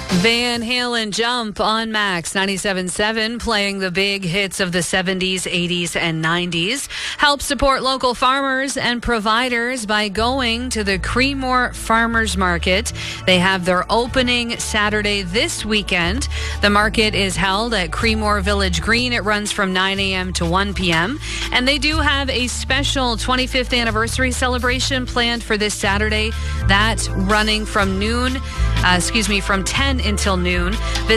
Van Halen Jump on Max 97.7, playing the big hits of the 70s, 80s, and 90s. Help support local farmers and providers by going to the Creemore Farmers Market. They have their opening Saturday this weekend. The market is held at Creemore Village Green. It runs from 9 a.m. to 1 p.m. And they do have a special 25th anniversary celebration planned for this Saturday. That's running from from 10 until noon. Visit